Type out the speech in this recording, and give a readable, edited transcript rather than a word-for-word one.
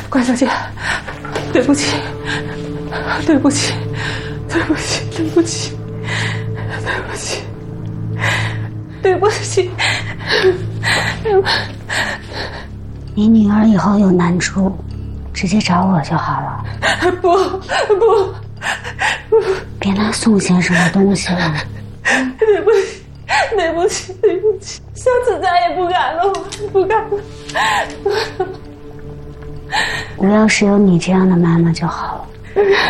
关小姐，对不起，对不起，对不起，对不起，对不起，对不起，对不起。 你女儿以后有难处，直接找我就好了。 不， 别拿宋先生的东西了。 对不起，对不起，对不起，下次再也不敢了，不敢了。 我要是有你这样的妈妈就好了。